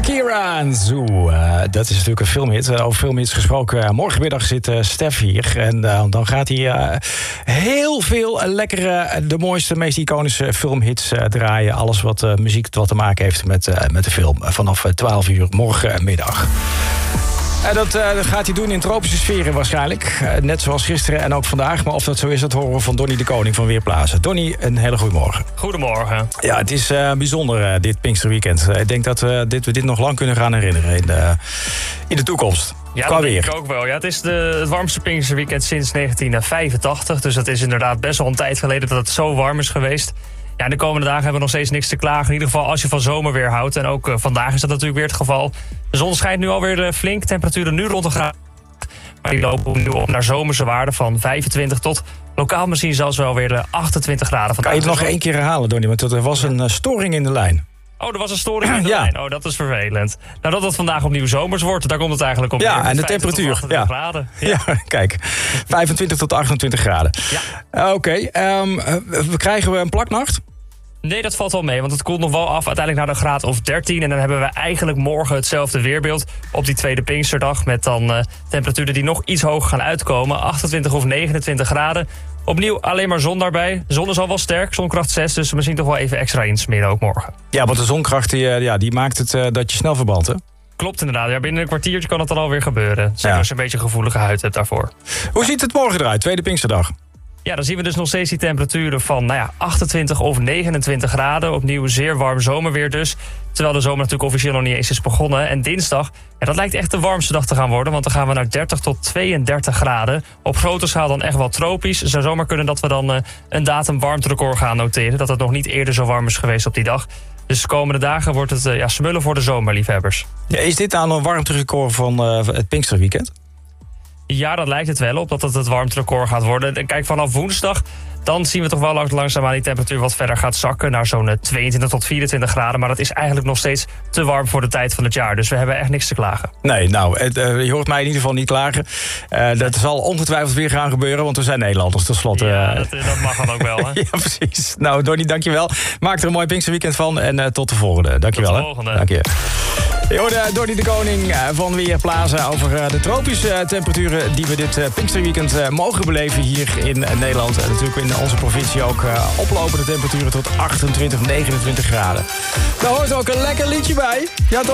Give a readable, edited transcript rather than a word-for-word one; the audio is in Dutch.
Shakira en Zoo. Dat is natuurlijk een filmhit. Over filmhits gesproken. Morgenmiddag zit Stef hier. En dan gaat hij heel veel lekkere, de mooiste, meest iconische filmhits draaien. Alles wat muziek wat te maken heeft met de film. Vanaf 12 uur morgenmiddag. En dat gaat hij doen in tropische sferen waarschijnlijk. Net zoals gisteren en ook vandaag. Maar of dat zo is, dat horen we van Donnie de Koning van Weerplaza. Donnie, een hele goede morgen. Goedemorgen. Ja, het is bijzonder dit Pinksterweekend. Ik denk dat we dit nog lang kunnen gaan herinneren in de toekomst. Ja, dat denk ik ook wel. Ja, het is het warmste Pinksterweekend sinds 1985. Dus dat is inderdaad best wel een tijd geleden dat het zo warm is geweest. Ja, de komende dagen hebben we nog steeds niks te klagen. In ieder geval als je van zomerweer houdt. En ook vandaag is dat natuurlijk weer het geval. De zon schijnt nu alweer flink. Temperaturen nu rond de graad. Maar die lopen nu op naar zomerse waarden van 25 tot lokaal misschien zelfs wel weer de 28 graden. Kan je het nog één keer herhalen, Donnie? Want er was een storing in de lijn. Oh, er was een storing in de lijn. Oh, dat is vervelend. Nou, dat het vandaag opnieuw zomers wordt, daar komt het eigenlijk op. Ja, en de temperatuur. Graden. Ja, kijk. 25 tot 28 graden. Ja. Oké, krijgen we een plaknacht? Nee, dat valt wel mee, want het koelt nog wel af uiteindelijk naar de graad of 13. En dan hebben we eigenlijk morgen hetzelfde weerbeeld op die tweede Pinksterdag. Met dan temperaturen die nog iets hoger gaan uitkomen. 28 of 29 graden. Opnieuw alleen maar zon daarbij. De zon is al wel sterk, zonkracht 6, dus misschien toch wel even extra insmeren ook morgen. Ja, want de zonkracht die maakt het dat je snel verbrandt, hè? Klopt inderdaad. Ja, binnen een kwartiertje kan het dan alweer gebeuren. Zeker als je een beetje gevoelige huid hebt daarvoor. Hoe ziet het morgen eruit, tweede Pinksterdag? Ja, dan zien we dus nog steeds die temperaturen van 28 of 29 graden. Opnieuw zeer warm zomerweer dus. Terwijl de zomer natuurlijk officieel nog niet eens is begonnen. En dinsdag, dat lijkt echt de warmste dag te gaan worden. Want dan gaan we naar 30 tot 32 graden. Op grote schaal dan echt wel tropisch. Het zou zomaar kunnen dat we dan een datum warmterecord gaan noteren. Dat het nog niet eerder zo warm is geweest op die dag. Dus de komende dagen wordt het smullen voor de zomerliefhebbers. Ja, is dit aan een warmterecord van het Pinksterweekend? Ja, dat lijkt het wel op, dat het warmterecord gaat worden. En kijk, vanaf woensdag, dan zien we toch wel langzaamaan die temperatuur wat verder gaat zakken naar zo'n 22 tot 24 graden. Maar dat is eigenlijk nog steeds te warm voor de tijd van het jaar. Dus we hebben echt niks te klagen. Nee, je hoort mij in ieder geval niet klagen. Dat zal ongetwijfeld weer gaan gebeuren, want we zijn Nederlanders tenslotte. Ja, dat mag dan ook wel, hè? Ja, precies. Nou, Donnie, dankjewel. Maak er een mooi Pinksterweekend van en tot de volgende. Dankjewel. Tot de volgende. Dank je. Je hoorde Donnie de Koning van Weerplaza over de tropische temperaturen die we dit Pinksterweekend mogen beleven hier in Nederland. En natuurlijk in onze provincie ook oplopende temperaturen tot 28, 29 graden. Daar hoort ook een lekker liedje bij. Ja, toch?